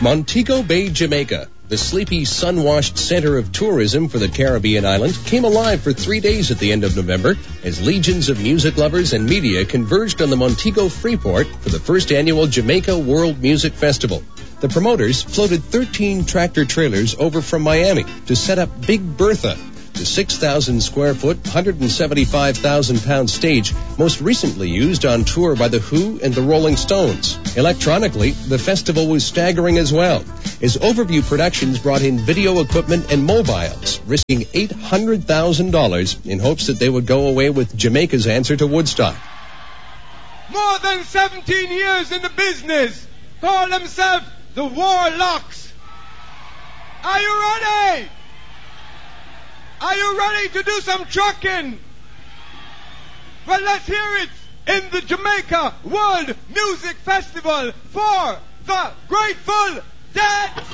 Montego Bay, Jamaica, the sleepy, sun-washed center of tourism for the Caribbean island, came alive for 3 days at the end of November as legions of music lovers and media converged on the Montego Freeport for the first annual Jamaica World Music Festival. The promoters floated 13 tractor trailers over from Miami to set up Big Bertha, the 6,000 square foot, 175,000 pound stage most recently used on tour by The Who and the Rolling Stones. Electronically, the festival was staggering as well, as Overview Productions brought in video equipment and mobiles, risking $800,000 in hopes that they would go away with Jamaica's answer to Woodstock. More than 17 years in the business, call themselves the Warlocks. Are you ready? Are you ready to do some trucking? Well, let's hear it in the Jamaica World Music Festival for the Grateful Dead.